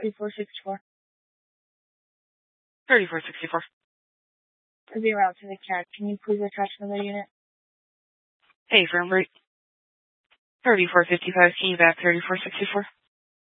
3464. 3464. To be route to the CAD, can you please attach another unit? Hey, firm rate. 3455, can you back 3464?